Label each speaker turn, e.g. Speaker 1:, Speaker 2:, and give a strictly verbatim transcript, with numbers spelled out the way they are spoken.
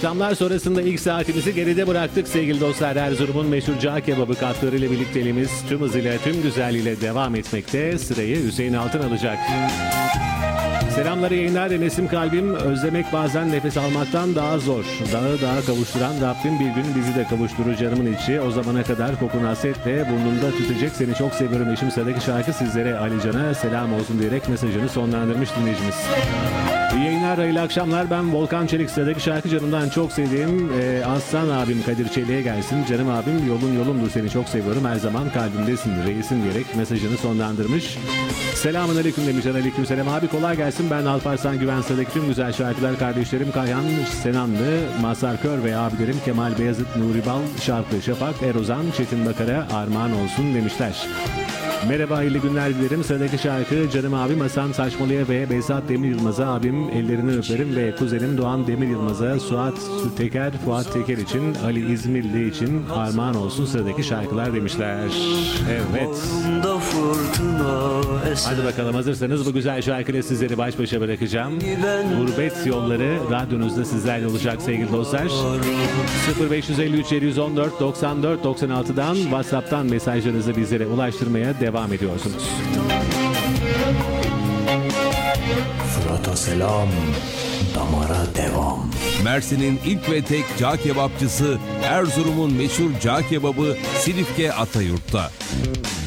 Speaker 1: Reklamlar sonrasında ilk saatimizi geride bıraktık sevgili dostlar. Erzurum'un meşhur cağ kebabı katlarıyla birlikteliğimiz tüm hızıyla tüm güzelliğiyle devam etmekte. Sırayı Hüseyin Altın alacak. Selamları yayınlar Enes'im kalbim. Özlemek bazen nefes almaktan daha zor. Dağı dağa kavuşturan Rabbim bir gün bizi de kavuşturur canımın içi. O zamana kadar kokun hasretle burnumda tütecek. Seni çok seviyorum eşim. Sıradaki şarkı sizlere Ali Can'a selam olsun diyerek mesajını sonlandırmış dinleyicimiz. İyi yayınlar, hayırlı akşamlar. Ben Volkan Çelik. Sıradaki şarkı canımdan çok sevdiğim e, Aslan abim Kadir Çelik'e gelsin. Canım abim yolun yolumdur, seni çok seviyorum. Her zaman kalbimdesin reisim diyerek mesajını sonlandırmış. Selamun aleyküm demiş. Aleyküm selam abi, kolay gelsin. Ben Alparslan Güven. Sıradaki tüm güzel şarkılar kardeşlerim Kayhan Senanlı, Mazhar Kör ve abilerim Kemal Beyazıt, Nuri Bal, Şarklı Şafak, Erozan, Çetin Bakar'a armağan olsun demişler. Merhaba, hayırlı günler dilerim. Sıradaki şarkı canım abim Hasan Saçmalı'ya ve Behzat Demir Yılmaz'a, abim ellerinden öperim ve kuzenim Doğan Demir Yılmaz'a, Suat Teker, Fuat Teker için, Ali İzmirli için armağan olsun sıradaki şarkılar demişler. Evet. Hadi bakalım, hazırsanız bu güzel şarkıyla sizleri baş başa bırakacağım. Gurbet Yolları radyonuzda sizlerle olacak sevgili dostlar. sıfır beş yüz elli üç yedi yüz on dört doksan dört doksan altı'dan WhatsApp'tan mesajlarınızı bizlere ulaştırmaya devam ediyorsunuz.
Speaker 2: Fırat'a selam, damara devam.
Speaker 3: Mersin'in ilk ve tek cağ kebapçısı, Erzurum'un meşhur cağ kebabı Silifke Atayurt'ta.